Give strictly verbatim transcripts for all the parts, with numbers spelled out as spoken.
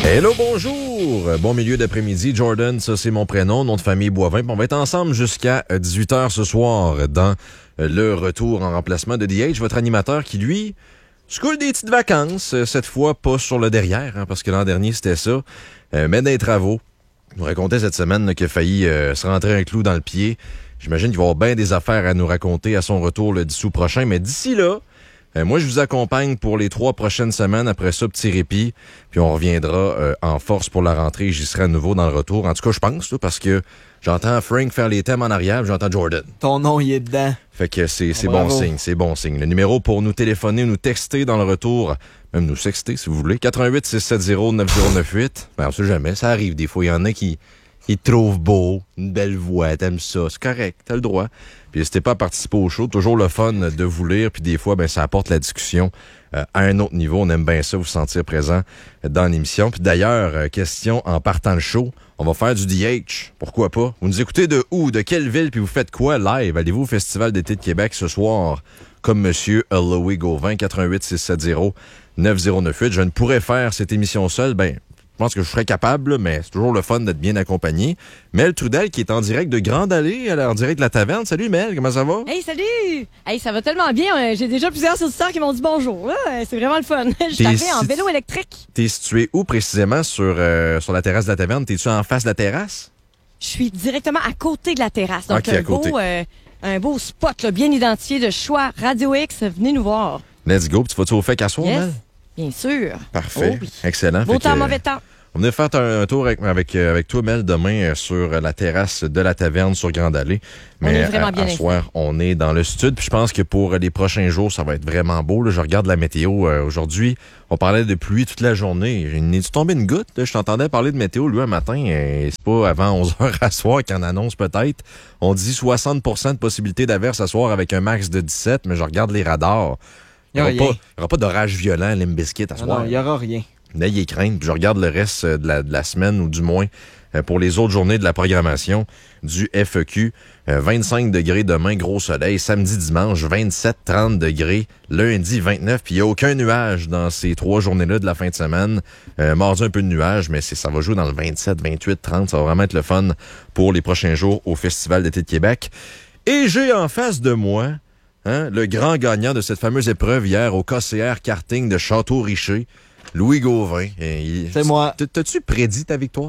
Hello, bonjour! Bon milieu d'après-midi. Jordan, ça c'est mon prénom, nom de famille Boivin. On va être ensemble jusqu'à dix-huit heures ce soir dans le retour en remplacement de D H, votre animateur qui, lui, se coule des petites vacances. Cette fois, pas sur le derrière, hein, parce que l'an dernier, c'était ça. Euh, mais dans les travaux. Il nous racontait cette semaine là, qu'il a failli euh, se rentrer un clou dans le pied. J'imagine qu'il va avoir bien des affaires à nous raconter à son retour le dix août prochain. Mais d'ici là, Euh, moi, je vous accompagne pour les trois prochaines semaines. Après ça, petit répit. Puis on reviendra euh, en force pour la rentrée. J'y serai à nouveau dans le retour. En tout cas, je pense, là, parce que j'entends Frank faire les thèmes en arrière, puis j'entends Jordan. Ton nom, il est dedans. Fait que c'est, c'est Bravo. bon signe, c'est bon signe. Le numéro pour nous téléphoner, nous texter dans le retour, même nous sexter si vous voulez, quatre un huit six sept zéro neuf zéro neuf huit. Ben, on sait jamais, ça arrive des fois. Il y en a qui, qui te trouvent beau, une belle voix, t'aimes ça, c'est correct, t'as le droit. Puis n'hésitez pas à participer au show. Toujours le fun de vous lire. Puis des fois, ben ça apporte la discussion euh, à un autre niveau. On aime bien ça, vous sentir présent dans l'émission. Puis d'ailleurs, euh, question en partant le show, on va faire du D H. Pourquoi pas? Vous nous écoutez de où? De quelle ville? Puis vous faites quoi live? Allez-vous au Festival d'été de Québec ce soir? Comme Monsieur Louis Gauvin, quatre un huit six sept zéro neuf zéro neuf huit. Je ne pourrais faire cette émission seule. Ben, je pense que je serais capable, là, mais c'est toujours le fun d'être bien accompagné. Mel Trudel qui est en direct de Grande Allée, elle est en direct de la taverne. Salut Mel, comment ça va? Hey, salut! Hey, ça va tellement bien. Euh, J'ai déjà plusieurs auditeurs qui m'ont dit bonjour. Là. Euh, C'est vraiment le fun. Je suis arrivée en vélo électrique. T'es situé où précisément sur, euh, sur la terrasse de la taverne? T'es-tu en face de la terrasse? Je suis directement à côté de la terrasse. Donc, Ok, un, à côté. beau, euh, un beau spot là, bien identifié de choix Radio X. Venez nous voir. Let's go. Puis tu vas-tu au fait qu'à soir, Yes, Mel? bien sûr. Parfait. Oh oui. Excellent. Beau Fait temps, que, mauvais temps. On venait faire un, un tour avec, avec, euh, avec toi, Mel, demain euh, sur la terrasse de la taverne sur Grande Allée. On Mais est vraiment à, bien à installé. soir, on est dans le stud. Puis je pense que pour les prochains jours, ça va être vraiment beau. Là. Je regarde la météo euh, aujourd'hui. On parlait de pluie toute la journée. Est-tu tombé une goutte? Là? Je t'entendais parler de météo, lui, un matin. Et c'est pas avant onze heures à soir qu'on annonce peut-être. On dit soixante pour cent de possibilité d'averse à soir avec un max de dix-sept, mais je regarde les radars. Il n'y Y a aura, rien. aura pas d'orage violent à Limbiskit à Non, soir. non, il n'y aura rien. N'ayez crainte. Puis je regarde le reste de la, de la semaine, ou du moins euh, pour les autres journées de la programmation du F E Q. Euh, vingt-cinq degrés demain, gros soleil. Samedi, dimanche, vingt-sept trente degrés. Lundi, vingt-neuf. Puis il n'y a aucun nuage dans ces trois journées-là de la fin de semaine. Euh, mardi, un peu de nuage, mais c'est, ça va jouer dans le vingt-sept, vingt-huit, trente. Ça va vraiment être le fun pour les prochains jours au Festival d'été de Québec. Et j'ai en face de moi hein, le grand gagnant de cette fameuse épreuve hier au K C R karting de Château-Richer. Louis Gauvin. Il... C'est moi. T'as-tu prédit ta victoire?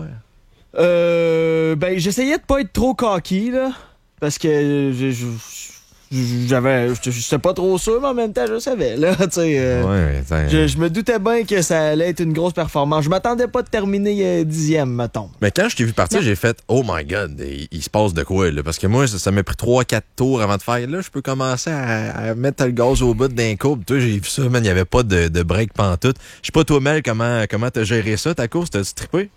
Euh, ben, j'essayais de pas être trop cocky, là. Parce que je- je- je- j'avais. Je sais pas trop sûr, mais en même temps, je savais, là. Tu sais. euh, Ouais, attends. je, je me doutais bien que ça allait être une grosse performance. Je m'attendais pas de terminer euh, dixième, mettons. Mais quand je t'ai vu partir, Non. j'ai fait « Oh my God, il, il se passe de quoi? » là? Parce que moi, ça, ça m'a pris trois quatre tours avant de faire. Là, je peux commencer à, à mettre le gaz au bout d'un couple. Toi, j'ai vu ça, man. Il n'y avait pas de, de break pantoute. Je sais pas, toi, Mel, comment comment t'as géré ça, ta course? T'as-tu trippé?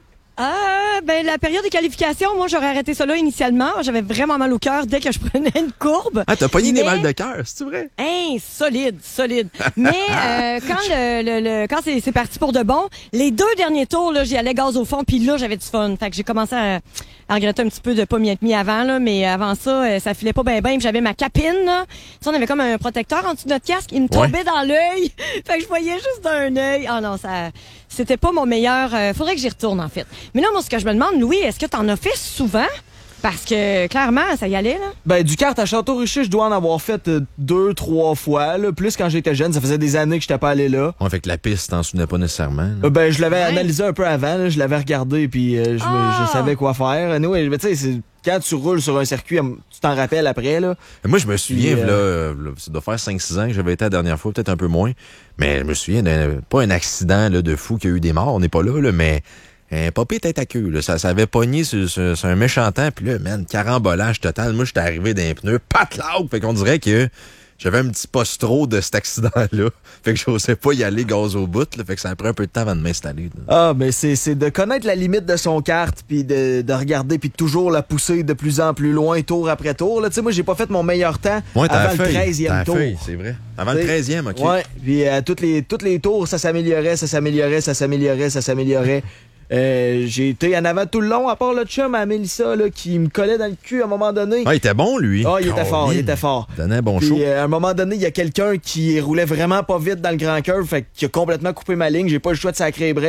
Ah, ben, la période de qualification, moi, j'aurais arrêté ça là initialement. J'avais vraiment mal au cœur dès que je prenais une courbe. Ah, t'as pogné des Mais- mal de cœur, c'est vrai? Hein, solide, solide. Mais euh, quand le, le, le- quand c'est, c'est parti pour de bon, les deux derniers tours, là, j'y allais gaz au fond, puis là, j'avais du fun. Fait que j'ai commencé à, à regretter un petit peu de pas m'y être mis avant, là, mais avant ça, euh, ça filait pas bien bien. J'avais ma capine, là. Tu sais, on avait comme un protecteur en dessous de notre casque. Il me tombait Ouais. dans l'œil. Fait que je voyais juste d'un œil. Ah non, ça, c'était pas mon meilleur. euh, faudrait que j'y retourne, en fait. Mais là, moi, ce que je me demande, Louis, est-ce que t'en as fait souvent? Parce que, clairement, ça y allait, là. Ben, du kart à Château-Richer, je dois en avoir fait euh, deux, trois fois, là. Plus quand j'étais jeune, ça faisait des années que j'étais pas allé là. Ouais, fait que la piste, t'en souvenais pas nécessairement. là. Euh, Ben, je l'avais Ouais. analysé un peu avant, là, je l'avais regardé, puis euh, je, me- Ah! je savais quoi faire. Anyway, mais tu sais, c'est- quand tu roules sur un circuit, tu t'en rappelles après, là. Moi, je me souviens, Puis, là, euh, là, ça doit faire cinq six ans que j'avais été la dernière fois, peut-être un peu moins. Mais je me souviens d'un, pas un accident là, de fou qui a eu des morts, on n'est pas là, là, mais un popé tête à queue. Là. Ça, ça avait pogné sur, sur, sur un méchant temps, puis là, man, carambolage total. Moi, j'étais arrivé d'un pneu, patlac! Fait qu'on dirait que j'avais un petit post-trop de cet accident-là. Fait que j'osais pas y aller gaz au bout, là. Fait que ça a pris un peu de temps avant de m'installer. là. Ah, mais c'est c'est de connaître la limite de son kart, puis de, de regarder, puis de toujours la pousser de plus en plus loin, tour après tour. Là, tu sais, moi, j'ai pas fait mon meilleur temps Ouais, t'as avant la le feuille. treizième T'as la tour. feuille, c'est vrai. Avant le T'sais, treizième, OK. Ouais, puis à toutes les, toutes les tours, ça s'améliorait, ça s'améliorait, ça s'améliorait, ça s'améliorait. Euh, j'ai été en avant tout le long, à part le chum à Mélissa, là, qui me collait dans le cul à un moment donné. Ah, il était bon, lui. Ah, il était fort, il Colin. était fort. Il donnait un bon Puis show. euh, à un moment donné, il y a quelqu'un qui roulait vraiment pas vite dans le grand curve, fait qu'il a complètement coupé ma ligne. J'ai pas le choix de sacrer break.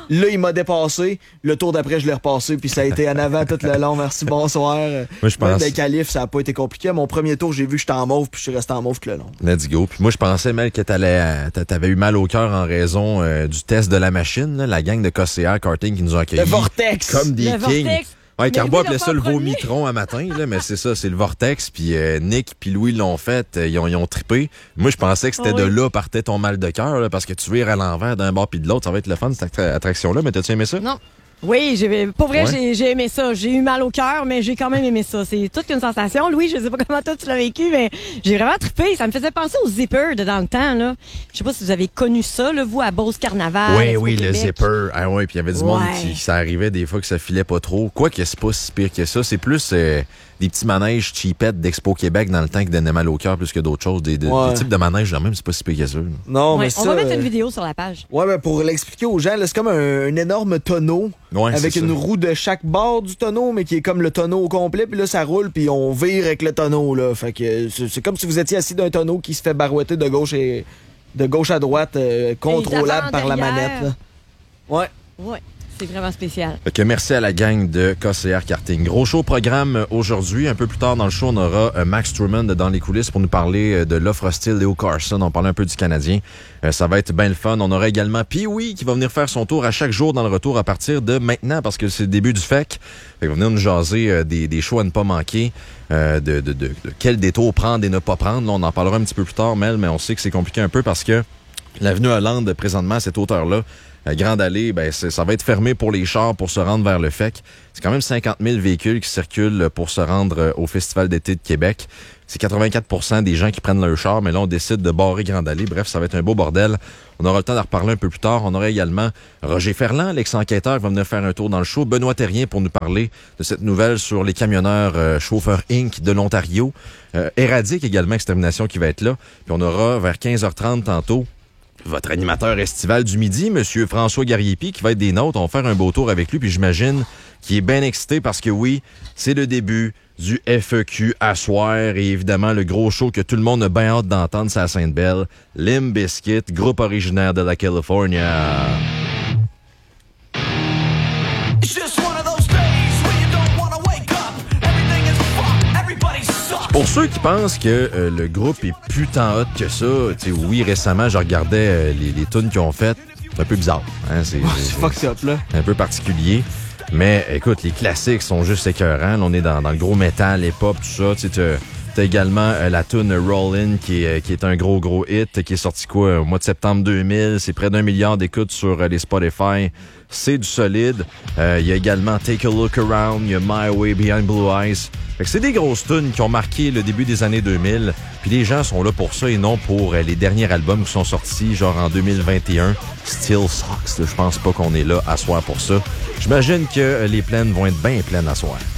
Là, il m'a dépassé. Le tour d'après, je l'ai repassé. Puis ça a été en avant tout le long. Merci, bonsoir. Moi, je pense... Même des qualifs, ça n'a pas été compliqué. Mon premier tour, j'ai vu que j'étais en mauve. Puis je suis resté en mauve tout le long. Let's go. Puis moi, je pensais, Mel, que t'allais, t'avais eu mal au cœur en raison euh, du test de la machine. Là, la gang de K C R Karting qui nous a accueillis. Le Vortex! Comme des Le kings. Vortex. Ouais, Carbo appelait ça le premier. vomitron à matin, là, mais c'est ça, c'est le Vortex. Puis euh, Nick puis Louis l'ont fait, euh, ils ont, ils ont trippé. Moi, je pensais que c'était Oh oui. de là partait ton mal de cœur, là, parce que tu vires à l'envers d'un bord puis de l'autre. Ça va être le fun, cette attra- attraction-là. Mais t'as-tu aimé ça? Non. Oui, j'ai, pour vrai, Ouais. j'ai, j'ai aimé ça. J'ai eu mal au cœur, mais j'ai quand même aimé ça. C'est toute une sensation. Louis, je sais pas comment toi tu l'as vécu, mais j'ai vraiment trippé. Ça me faisait penser au zipper de dans le temps, là. Je sais pas si vous avez connu ça, là, vous, à Beauce Carnaval. Oui, au oui, le Québec. zipper. Ah oui, puis il y avait du monde Ouais. qui, ça arrivait des fois que ça filait pas trop. Quoi que c'est pas si pire que ça. C'est plus euh, des petits manèges cheapettes d'Expo Québec dans le temps qui donnaient mal au cœur plus que d'autres choses. Des, des, Ouais. des types de manèges, là, même, c'est pas si pire que ça. là. Non, Ouais, mais on ça. va mettre une euh, vidéo sur la page. Ouais, mais pour l'expliquer aux gens, là, c'est comme un, un énorme tonneau Ouais, avec c'est une ça. roue de chaque bord du tonneau, mais qui est comme le tonneau au complet. Puis là, ça roule, puis on vire avec le tonneau. Là. Fait que c'est, c'est comme si vous étiez assis d'un tonneau qui se fait barouetter de gauche et de gauche à droite, euh, contrôlable par la derrière. manette. Là. Ouais. Ouais, c'est vraiment spécial. Fait que merci à la gang de K C R Karting. Gros show programme aujourd'hui. Un peu plus tard dans le show, on aura euh, Max Truman de Dans les coulisses pour nous parler euh, de l'offre hostile Léo Carson. On parlait un peu du Canadien. Euh, ça va être bien le fun. On aura également Pee-Wee qui va venir faire son tour à chaque jour dans le retour à partir de maintenant parce que c'est le début du F E C. Fait qu'il va venir nous jaser euh, des, des shows à ne pas manquer. Euh, de, de, de, de quel détour prendre et ne pas prendre. Là, on en parlera un petit peu plus tard, Mel, mais on sait que c'est compliqué un peu parce que l'avenue Hollande, présentement, à cette hauteur-là, la Grande Allée, ben, c'est- ça va être fermé pour les chars pour se rendre vers le F E C. C'est quand même cinquante mille véhicules qui circulent pour se rendre euh, au Festival d'été de Québec. C'est quatre-vingt-quatre pour cent des gens qui prennent leur char, mais là, on décide de barrer Grande Allée. Bref, ça va être un beau bordel. On aura le temps d'en reparler un peu plus tard. On aura également Roger Ferland, l'ex-enquêteur, qui va venir faire un tour dans le show. Benoît Terrien pour nous parler de cette nouvelle sur les camionneurs euh, chauffeurs Incorporated de l'Ontario. Euh, Éradique également, Extermination, qui va être là. Puis on aura vers quinze heures trente tantôt votre animateur estival du midi, Monsieur François Gariepi, qui va être des nôtres. On va faire un beau tour avec lui, puis j'imagine qu'il est bien excité parce que oui, c'est le début du F E Q à soir et évidemment le gros show que tout le monde a bien hâte d'entendre, c'est à Sainte-Belle. Limp Bizkit, groupe originaire de la California. It's just one of those days where you don't wanna wake up. Everything is fucked, everybody sucks. Pour ceux qui pensent que euh, le groupe est plus tant hot que ça, tu sais, oui, récemment, je regardais euh, les, les tunes qu'ils ont faites. C'est un peu bizarre. Hein? C'est, C'est c'est- fucked up, là. un peu particulier. Mais écoute, les classiques sont juste écœurants. Là, on est dans, dans le gros métal, hip-hop, tout ça. Tu sais, t'as, t'as également euh, la tune Rollin' qui est, qui est un gros, gros hit, qui est sorti quoi, au mois de septembre deux mille. C'est près d'un milliard d'écoutes sur euh, les Spotify. C'est du solide. Euh, Il y a également Take a Look Around, il y a My Way Behind Blue Eyes. Fait que c'est des grosses tunes qui ont marqué le début des années deux mille. Puis les gens sont là pour ça et non pour euh, les derniers albums qui sont sortis, genre en deux mille vingt et un. Still Sucks. Je pense pas qu'on est là à soir pour ça. J'imagine que euh, les plaines vont être bien pleines à soir.